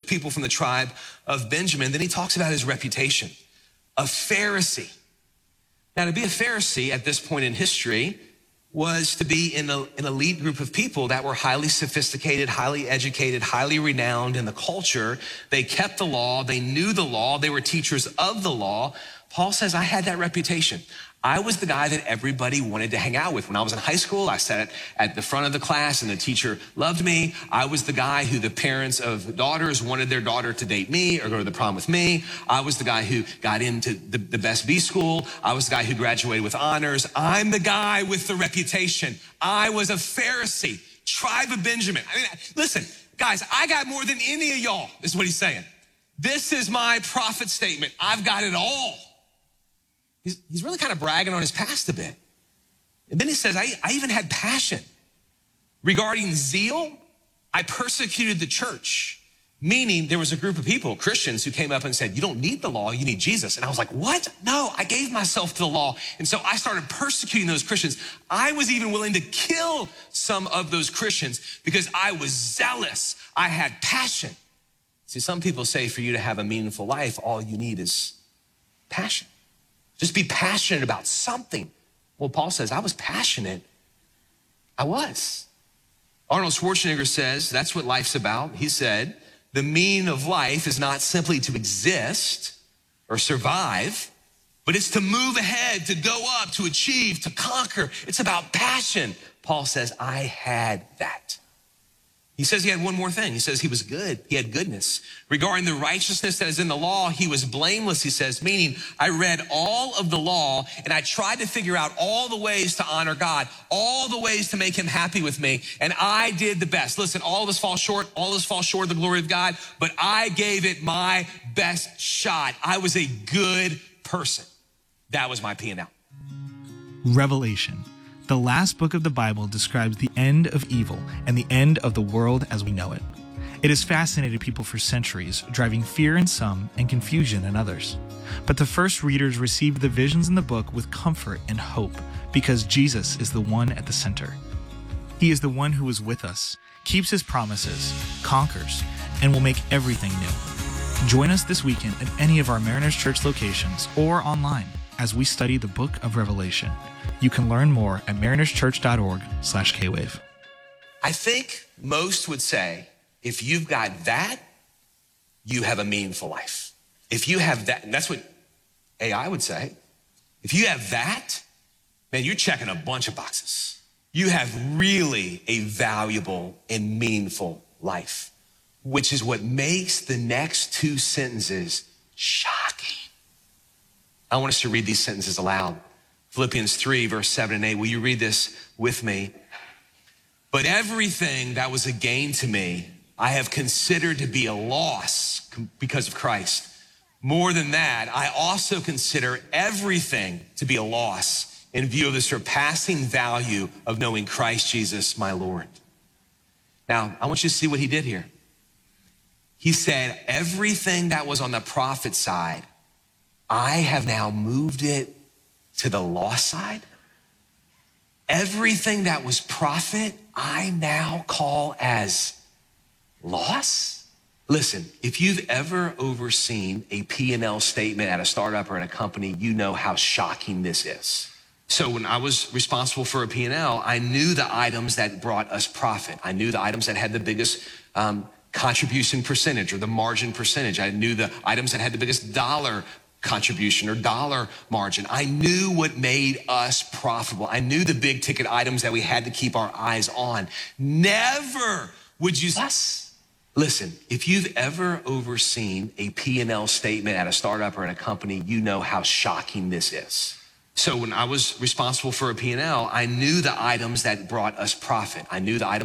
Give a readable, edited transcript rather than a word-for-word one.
people from the tribe of Benjamin. Then he talks about his reputation, a Pharisee. Now, to be a Pharisee at this point in history was to be in an elite group of people that were highly sophisticated, highly educated, highly renowned in the culture. They kept the law. They knew the law. They were teachers of the law. Paul says, I had that reputation. I was the guy that everybody wanted to hang out with. When I was in high school, I sat at the front of the class and the teacher loved me. I was the guy who the parents of daughters wanted their daughter to date me or go to the prom with me. I was the guy who got into the best B school. I was the guy who graduated with honors. I'm the guy with the reputation. I was a Pharisee, tribe of Benjamin. I mean, listen, guys, I got more than any of y'all, is what he's saying. This is my prophet statement. I've got it all. He's really kind of bragging on his past a bit. And then he says, I even had passion. Regarding zeal, I persecuted the church. Meaning there was a group of people, Christians, who came up and said, you don't need the law, you need Jesus. And I was like, what? No, I gave myself to the law. And so I started persecuting those Christians. I was even willing to kill some of those Christians because I was zealous. I had passion. See, some people say for you to have a meaningful life, all you need is passion. Just be passionate about something. Well, Paul says, I was passionate. I was. Arnold Schwarzenegger says, that's what life's about. He said, the meaning of life is not simply to exist or survive, but it's to move ahead, to go up, to achieve, to conquer. It's about passion. Paul says, I had that. He says he had one more thing. He says he was good. He had goodness. Regarding the righteousness that is in the law, he was blameless, he says, meaning I read all of the law and I tried to figure out all the ways to honor God, all the ways to make him happy with me, and I did the best. Listen, all of us fall short. All of us fall short of the glory of God, but I gave it my best shot. I was a good person. That was my P&L. Revelation. The last book of the Bible describes the end of evil and the end of the world as we know it. It has fascinated people for centuries, driving fear in some and confusion in others. But the first readers received the visions in the book with comfort and hope because Jesus is the one at the center. He is the one who is with us, keeps his promises, conquers, and will make everything new. Join us this weekend at any of our Mariners Church locations or online as we study the book of Revelation. You can learn more at marinerschurch.org/kwave. I think most would say, if you've got that, you have a meaningful life. If you have that, and that's what AI would say. If you have that, man, you're checking a bunch of boxes. You have really a valuable and meaningful life, which is what makes the next two sentences shocking. I want us to read these sentences aloud. Philippians 3, verse 7 and 8. Will you read this with me? But everything that was a gain to me, I have considered to be a loss because of Christ. More than that, I also consider everything to be a loss in view of the surpassing value of knowing Christ Jesus, my Lord. Now, I want you to see what he did here. He said, everything that was on the profit side, I have now moved it to the loss side. Everything that was profit, I now call as loss. Listen, if you've ever overseen a P&L statement at a startup or at a company, you know how shocking this is. So when I was responsible for a P&L, I knew the items that brought us profit. I knew the items that had the biggest contribution percentage or the margin percentage. I knew the items that had the biggest dollar contribution or dollar margin. I knew what made us profitable. I knew the big ticket items that we had to keep our eyes on. Never would you listen, if you've ever overseen a P&L statement at a startup or at a company, you know how shocking this is. So when I was responsible for a P&L, I knew the items that brought us profit. I knew the items